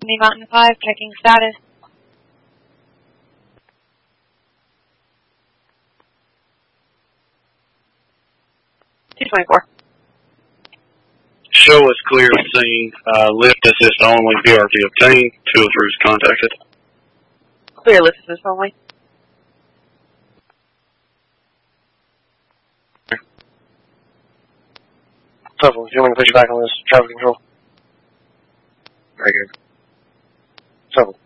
Me Mountain 5, checking status. 224. Show is clear of scene. Lift assist only. BRT obtained. 203 is contacted. Clear lift assist only. Tough, you want me to put you back on this traffic control? Very good. Tough.